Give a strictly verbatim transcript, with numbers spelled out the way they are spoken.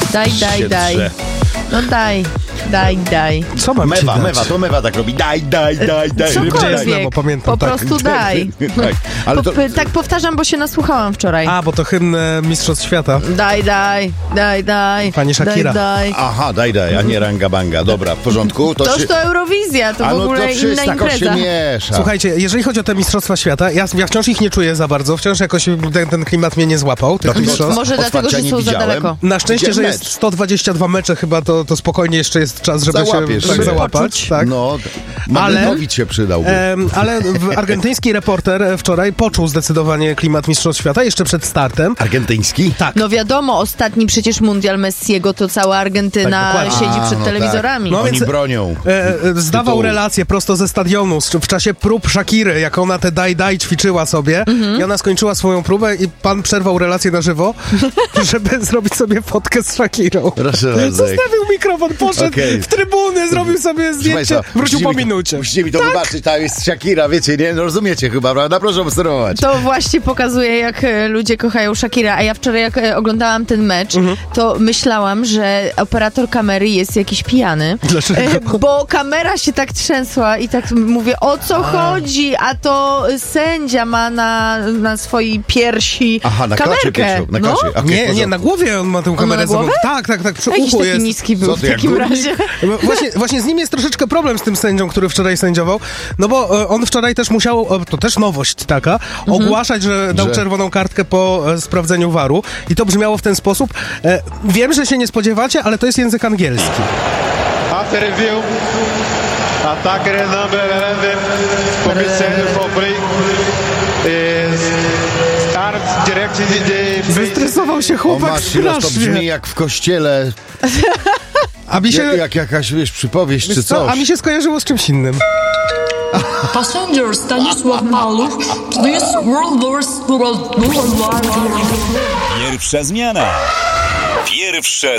Daj, daj, daj. Drze. No daj, daj, daj. Co mam Mewa, ci dać? mewa, to mewa tak robi. Daj, daj, daj, daj. Cokolwiek. bo pamiętam, po tak. prostu daj. Tak, ale to... Po, tak powtarzam, bo się nasłuchałam wczoraj. A, bo to hymn e, Mistrzostw Świata. Daj, daj, daj, daj. Pani Shakira. Daj, daj. Aha, daj, daj, a nie ranga banga. Dobra, w porządku. To Toż się... to Eurowizja, to A w no ogóle to inna wszystko impreza. się miesza. Słuchajcie, jeżeli chodzi o te Mistrzostwa Świata, ja, ja wciąż ich nie czuję za bardzo, wciąż jakoś ten, ten klimat mnie nie złapał, tych Dlatego- mistrzostw. Może Otwarcia dlatego, że nie są za widziałem. daleko. Na szczęście, że Widziałem jest mecz. sto dwadzieścia dwa mecze chyba, to, to spokojnie jeszcze jest czas, żeby Załapiesz się tak się. załapać. Tak. No, Ale- Magnetowicz się przydałby. Em, ale w- argentyński reporter e, wczoraj poczuł zdecydowanie klimat Mistrzostw Świata jeszcze przed startem. Argentyński? Tak. No wiadomo, ostatni przecież mundial Messiego to cała Argentyna Tak, dokładnie. siedzi A, przed no telewizorami. No Oni więc- bronią. E, e, zdawał Tytułu. relację prosto ze stadionu z- w czasie prób Shakiry, jak ona te daj-daj ćwiczyła sobie i ona skończyła swoją próbę i pan przerwał relację na żywo, żeby zrobić sobie fotkę z Shakirą. Proszę bardzo. Zostawił mikrofon, poszedł Okej. w trybuny, zrobił sobie Proszę zdjęcie, państwa, wrócił musicie po mi to- minucie. Musicie mi to wybaczyć, tam jest Shakira, wiecie, nie? No rozumiecie chyba, prawda? Proszę obserwować. To właśnie pokazuje, jak e, ludzie kochają Shakira. A ja wczoraj, jak e, oglądałam ten mecz, to myślałam, że operator kamery jest jakiś pijany. Dlaczego? E, Bo kamera się tak trzęsła i tak mówię, o co chodzi? A to sędzia ma na, na swojej piersi Aha, na klasie kamerkę. pierwszą, na No. klasie. Okej, w Nie, nie, porządku. na głowie on ma tę kamerę. na głowę? za- Tak, tak, tak, przy Jakiś uchu taki jest. niski był Co w ty, jak takim górnik? razie. No Właśnie, właśnie z nim jest troszeczkę problem z tym sędzią, który wczoraj sędziował, no bo e, on wczoraj też musiał, e, to też nowość taka, ogłaszać, że dał Że- czerwoną kartkę po e, sprawdzeniu waru i to brzmiało w ten sposób. E, wiem, że się nie spodziewacie, ale to jest język angielski. After review, attacker number eleven, commissioner for free, is start directing the Zestresował się O chłopak masz, to brzmi strasznie. jak w kościele, A mi się, jak, jak jakaś, wiesz, przypowieść wiesz czy co, coś. a mi się skojarzyło z czymś innym. Passenger Stanisław Maluch, this World War World War War. Pierwsza zmiana. Pierwsze